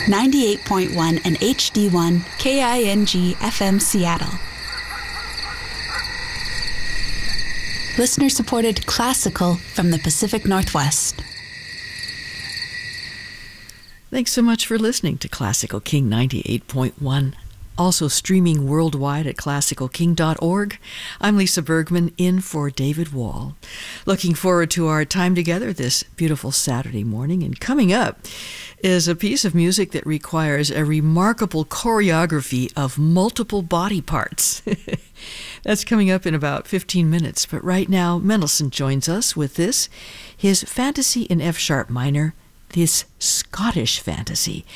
98.1 and HD1 KING FM Seattle. Listener-supported classical from the Pacific Northwest. Thanks so much for listening to Classical King 98.1. Also streaming worldwide at classicalking.org. I'm Lisa Bergman, in for David Wall. Looking forward to our time together this beautiful Saturday morning. And coming up is a piece of music that requires a remarkable choreography of multiple body parts. That's coming up in about 15 minutes. But right now, Mendelssohn joins us with this, his Fantasy in F-sharp minor, this Scottish fantasy.